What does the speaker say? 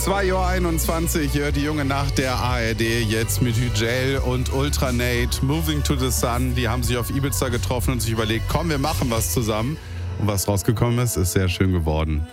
2:21 Uhr, die junge Nacht der ARD, jetzt mit Hügel und Ultranate, Moving to the Sun. Die haben sich auf Ibiza getroffen und sich überlegt, komm, wir machen was zusammen. Und was rausgekommen ist, ist sehr schön geworden.